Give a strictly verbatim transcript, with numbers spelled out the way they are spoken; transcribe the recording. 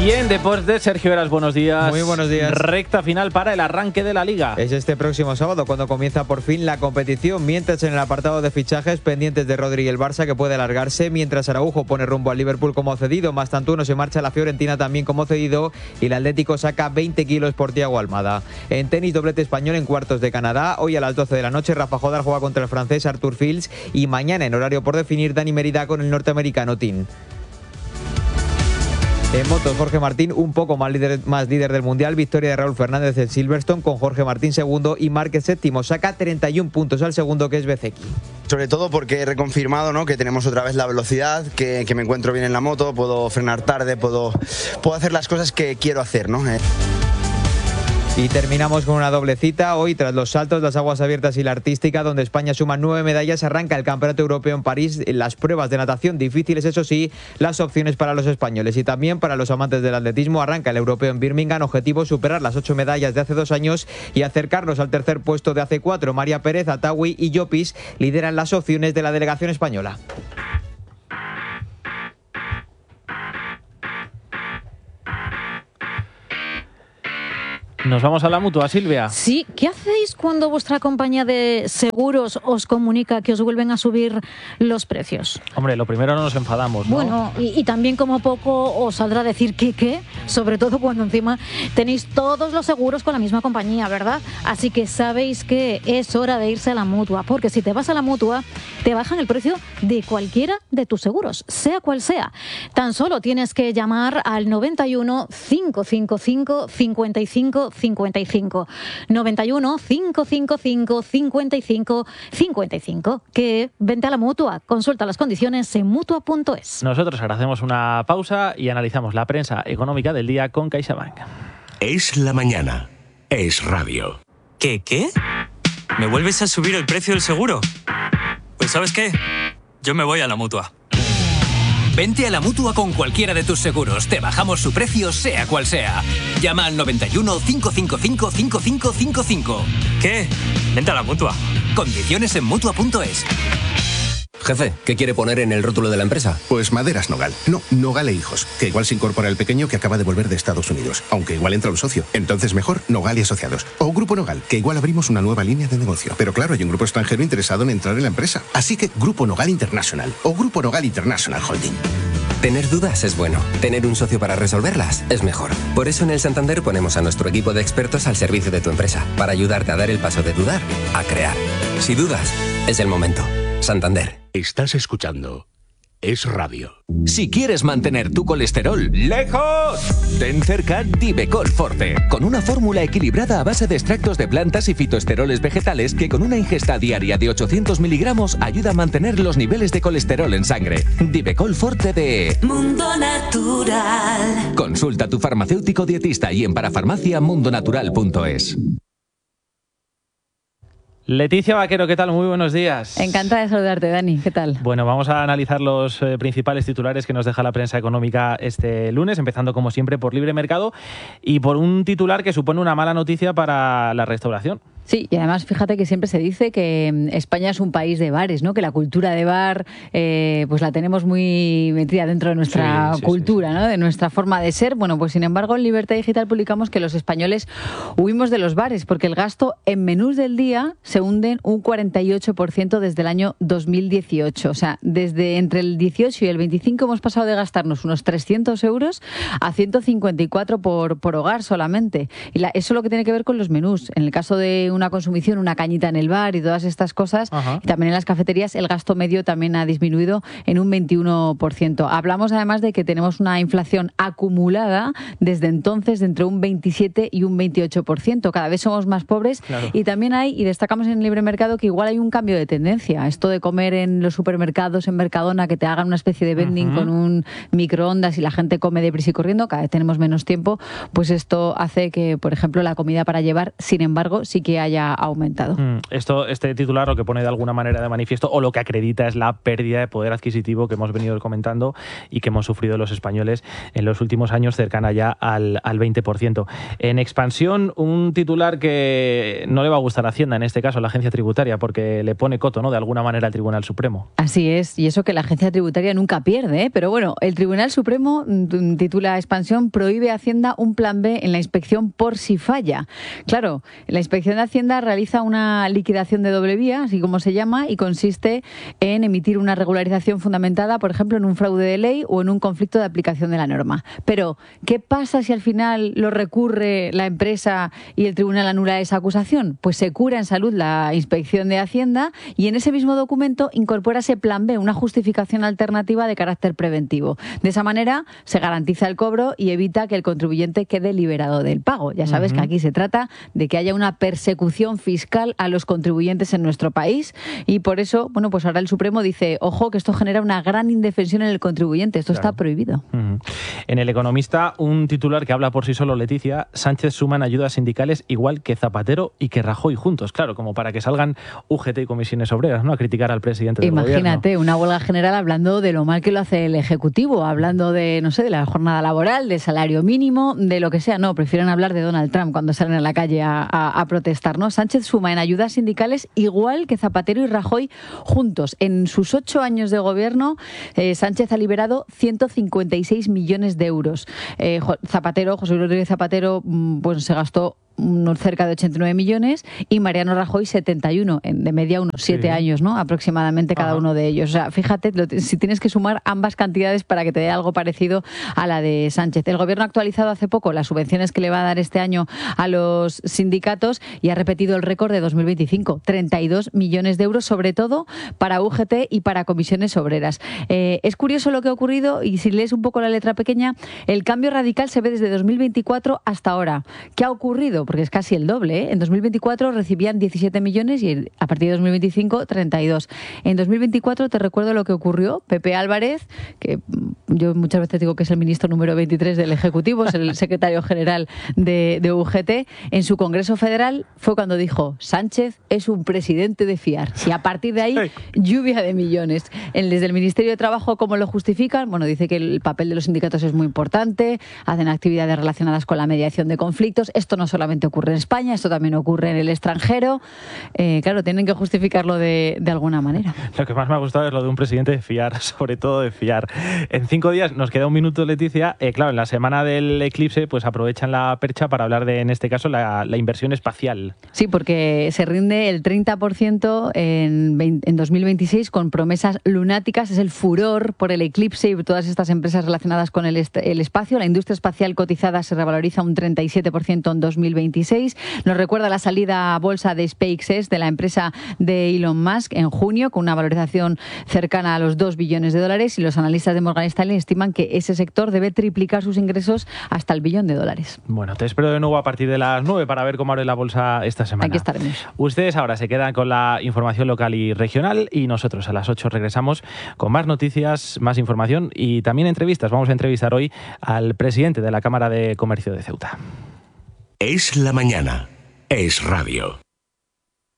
Y en deportes, Sergio Heras, buenos días. Muy buenos días. Recta final para el arranque de la Liga. Es este próximo sábado cuando comienza por fin la competición, mientras en el apartado de fichajes pendientes de Rodri y el Barça, que puede alargarse, mientras Araujo pone rumbo al Liverpool como cedido, Mastantuono se marcha a la Fiorentina también como cedido y el Atlético saca veinte kilos por Thiago Almada. En tenis, doblete español en cuartos de Canadá. Hoy a las doce de la noche Rafa Jodar juega contra el francés Arthur Fields y mañana, en horario por definir, Dani Merida con el norteamericano Tin. En motos, Jorge Martín un poco más líder, más líder del Mundial. Victoria de Raúl Fernández en Silverstone con Jorge Martín segundo y Márquez séptimo. Saca treinta y un puntos al segundo, que es Bezeki. Sobre todo porque he reconfirmado, ¿no?, que tenemos otra vez la velocidad, que, que me encuentro bien en la moto, puedo frenar tarde, puedo, puedo hacer las cosas que quiero hacer, ¿no? Eh. Y terminamos con una doble cita. Hoy, tras los saltos, las aguas abiertas y la artística, donde España suma nueve medallas, arranca el Campeonato Europeo en París. Las pruebas de natación difíciles, eso sí, las opciones para los españoles. Y también para los amantes del atletismo, arranca el Europeo en Birmingham. Objetivo: superar las ocho medallas de hace dos años y acercarnos al tercer puesto de hace cuatro. María Pérez, Atawi y Llopis lideran las opciones de la delegación española. Nos vamos a la Mutua, Silvia. Sí, ¿qué hacéis cuando vuestra compañía de seguros os comunica que os vuelven a subir los precios? Hombre, lo primero no nos enfadamos, ¿no? Bueno, y, y también como poco os saldrá decir que qué, sobre todo cuando encima tenéis todos los seguros con la misma compañía, ¿verdad? Así que sabéis que es hora de irse a la Mutua, porque si te vas a la Mutua, te bajan el precio de cualquiera de tus seguros, sea cual sea. Tan solo tienes que llamar al noventa y uno, cinco cinco cinco, cincuenta y cinco cincuenta y cinco. noventa y uno, cinco cinco cinco, cincuenta y cinco cincuenta y cinco. Que vente a la Mutua. Consulta las condiciones en mutua punto es. Nosotros ahora hacemos una pausa y analizamos la prensa económica del día con CaixaBank. Es la mañana. Es radio. ¿Qué, qué? ¿Me vuelves a subir el precio del seguro? Pues ¿sabes qué? Yo me voy a la Mutua. Vente a la Mutua con cualquiera de tus seguros. Te bajamos su precio, sea cual sea. Llama al noventa y uno, cinco cinco cinco, cinco cinco cinco cinco. ¿Qué? Vente a la Mutua. Condiciones en mutua punto es. Jefe, ¿qué quiere poner en el rótulo de la empresa? Pues Maderas Nogal. No, Nogal e Hijos, que igual se incorpora el pequeño que acaba de volver de Estados Unidos, aunque igual entra un socio. Entonces mejor Nogal y Asociados. O Grupo Nogal, que igual abrimos una nueva línea de negocio. Pero claro, hay un grupo extranjero interesado en entrar en la empresa. Así que Grupo Nogal International o Grupo Nogal International Holding. Tener dudas es bueno. Tener un socio para resolverlas es mejor. Por eso en el Santander ponemos a nuestro equipo de expertos al servicio de tu empresa, para ayudarte a dar el paso de dudar a crear. Si dudas, es el momento. Santander. Estás escuchando Es Radio. Si quieres mantener tu colesterol ¡lejos! ten cerca Divecol Forte, con una fórmula equilibrada a base de extractos de plantas y fitoesteroles vegetales que con una ingesta diaria de ochocientos miligramos ayuda a mantener los niveles de colesterol en sangre. Divecol Forte de Mundo Natural. Consulta a tu farmacéutico dietista y en parafarmacia mundonatural punto es. Leticia Vaquero, ¿qué tal? Muy buenos días. Encantada de saludarte, Dani. ¿Qué tal? Bueno, vamos a analizar los eh, principales titulares que nos deja la prensa económica este lunes, empezando como siempre por Libre Mercado y por un titular que supone una mala noticia para la restauración. Sí, y además fíjate que siempre se dice que España es un país de bares, ¿no? Que la cultura de bar eh, pues la tenemos muy metida dentro de nuestra sí, sí, cultura, sí, sí. ¿no? De nuestra forma de ser. Bueno, pues sin embargo en Libertad Digital publicamos que los españoles huimos de los bares porque el gasto en menús del día se hunde un cuarenta y ocho por ciento desde el año dos mil dieciocho. O sea, desde entre el dieciocho y el veinticinco hemos pasado de gastarnos unos trescientos euros a ciento cincuenta y cuatro por, por hogar solamente. Y la, eso es lo que tiene que ver con los menús. En el caso de una consumición, una cañita en el bar y todas estas cosas, Ajá. y también en las cafeterías el gasto medio también ha disminuido en un veintiuno por ciento. Hablamos además de que tenemos una inflación acumulada desde entonces de entre un veintisiete y un veintiocho por ciento. Cada vez somos más pobres claro. y también hay, y destacamos en el Libre Mercado, que igual hay un cambio de tendencia. Esto de comer en los supermercados, en Mercadona, que te hagan una especie de vending uh-huh. con un microondas y la gente come deprisa y corriendo, cada vez tenemos menos tiempo, pues esto hace que, por ejemplo, la comida para llevar, sin embargo, sí que hay haya aumentado. Mm, esto, este titular lo que pone de alguna manera de manifiesto, o lo que acredita, es la pérdida de poder adquisitivo que hemos venido comentando y que hemos sufrido los españoles en los últimos años, cercana ya al, al veinte por ciento. En expansión, un titular que no le va a gustar a Hacienda, en este caso la agencia tributaria, porque le pone coto, ¿no?, de alguna manera al Tribunal Supremo. Así es, y eso que la agencia tributaria nunca pierde, ¿eh? Pero bueno, el Tribunal Supremo, titula Expansión, prohíbe a Hacienda un plan B en la inspección por si falla. Claro, la inspección de Hacienda realiza una liquidación de doble vía, así como se llama, y consiste en emitir una regularización fundamentada, por ejemplo, en un fraude de ley o en un conflicto de aplicación de la norma. Pero, ¿qué pasa si al final lo recurre la empresa y el tribunal anula esa acusación? Pues se cura en salud la inspección de Hacienda y en ese mismo documento incorpora ese plan B, una justificación alternativa de carácter preventivo. De esa manera se garantiza el cobro y evita que el contribuyente quede liberado del pago. Ya sabes uh-huh. que aquí se trata de que haya una persecución fiscal a los contribuyentes en nuestro país y por eso, bueno, pues ahora el Supremo dice, ojo, que esto genera una gran indefensión en el contribuyente. Esto claro. está prohibido. Uh-huh. En El Economista, un titular que habla por sí solo, Leticia: Sánchez suma en ayudas sindicales igual que Zapatero y que Rajoy juntos. Claro, como para que salgan U G T y comisiones obreras, ¿no?, a criticar al presidente del Imagínate, gobierno. Imagínate, una huelga general hablando de lo mal que lo hace el Ejecutivo, hablando de, no sé, de la jornada laboral, de salario mínimo, de lo que sea. No, prefieren hablar de Donald Trump cuando salen a la calle a, a, a protestar, ¿no? Sánchez suma en ayudas sindicales igual que Zapatero y Rajoy juntos. En sus ocho años de gobierno, eh, Sánchez ha liberado ciento cincuenta y seis millones de euros. Eh, Zapatero, José Luis Rodríguez Zapatero, pues se gastó unos cerca de ochenta y nueve millones y Mariano Rajoy setenta y uno, de media unos siete sí. años, ¿no?, aproximadamente cada Ajá. uno de ellos. O sea, fíjate, lo, si tienes que sumar ambas cantidades para que te dé algo parecido a la de Sánchez. El gobierno ha actualizado hace poco las subvenciones que le va a dar este año a los sindicatos y ha repetido el récord de dos mil veinticinco, treinta y dos millones de euros, sobre todo para U G T y para comisiones obreras. Eh, es curioso lo que ha ocurrido y si lees un poco la letra pequeña, el cambio radical se ve desde dos mil veinticuatro hasta ahora. ¿Qué ha ocurrido? Porque es casi el doble, ¿eh? En dos mil veinticuatro recibían diecisiete millones y a partir de dos mil veinticinco, treinta y dos. En dos mil veinticuatro te recuerdo lo que ocurrió. Pepe Álvarez, que yo muchas veces digo que es el ministro número veintitrés del Ejecutivo, es el secretario general de, de U G T, en su Congreso Federal fue cuando dijo: Sánchez es un presidente de fiar. Y a partir de ahí, lluvia de millones. En, desde el Ministerio de Trabajo, ¿cómo lo justifican? Bueno, dice que el papel de los sindicatos es muy importante, hacen actividades relacionadas con la mediación de conflictos. Esto no solamente ocurre en España, esto también ocurre en el extranjero. Eh, claro, tienen que justificarlo de, de alguna manera. Lo que más me ha gustado es lo de un presidente de fiar, sobre todo de fiar. En cinco días nos queda un minuto, Leticia. Eh, claro, en la semana del eclipse, pues aprovechan la percha para hablar de, en este caso, la, la inversión espacial. Sí, porque se rinde el treinta por ciento en, en dos mil veintiséis con promesas lunáticas. Es el furor por el eclipse y todas estas empresas relacionadas con el, est- el espacio. La industria espacial cotizada se revaloriza un treinta y siete por ciento en dos mil veintiséis. Nos recuerda la salida a bolsa de SpaceX, de la empresa de Elon Musk, en junio, con una valorización cercana a los dos billones de dólares, y los analistas de Morgan Stanley estiman que ese sector debe triplicar sus ingresos hasta el billón de dólares. Bueno, te espero de nuevo a partir de las nueve para ver cómo abre la bolsa esta semana. Aquí estaremos. Ustedes ahora se quedan con la información local y regional y nosotros a las ocho regresamos con más noticias, más información y también entrevistas. Vamos a entrevistar hoy al presidente de la Cámara de Comercio de Ceuta. Es la mañana. Es radio.